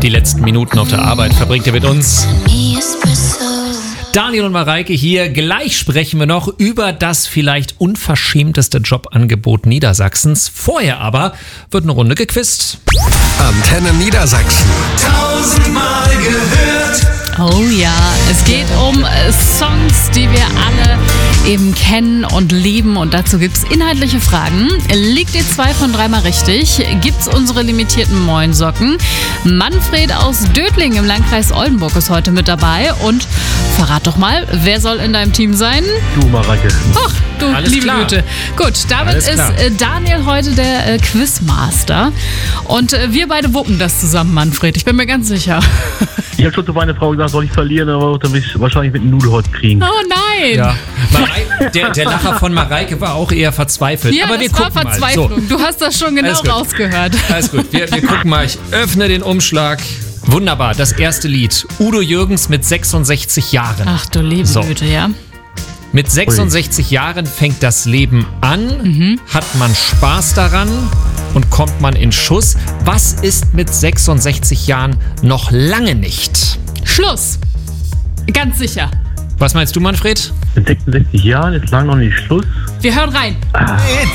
die letzten Minuten auf der Arbeit verbringt er mit uns. Daniel und Mareike hier. Gleich sprechen wir noch über das vielleicht unverschämteste Jobangebot Niedersachsens. Vorher aber wird eine Runde gequizt. Antenne Niedersachsen. 1000-mal gehört. Oh ja, es geht um Songs, die wir alle eben kennen und lieben. Und dazu gibt es inhaltliche Fragen. Liegt ihr 2 von 3 mal richtig? Gibt's unsere limitierten Moinsocken? Manfred aus Dödling im Landkreis Oldenburg ist heute mit dabei. Und verrat doch mal, wer soll in deinem Team sein? Du, Mareike. Ach, du, Alles liebe klar. Güte. Gut, damit Alles klar. ist Daniel heute der Quizmaster. Und wir beide wuppen das zusammen, Manfred. Ich bin mir ganz sicher. Ich habe schon zu meiner Frau gesagt, soll ich verlieren, aber dann will ich wahrscheinlich mit einem Nudelholz kriegen. Oh nein! Ja. Der Lacher von Mareike war auch eher verzweifelt. Ja, aber wir das war gucken mal. Verzweiflung. Du hast das schon genau Alles gut. rausgehört. Alles gut, wir gucken mal. Ich öffne den Umschlag. Wunderbar, das erste Lied. Udo Jürgens mit 66 Jahren. Ach du liebe So. Güte, ja. Mit 66 Jahren fängt das Leben an, hat man Spaß daran und kommt man in Schuss. Was ist mit 66 Jahren noch lange nicht? Schluss. Ganz sicher. Was meinst du, Manfred? Mit 66 Jahren ist lang noch nicht Schluss. Wir hören rein.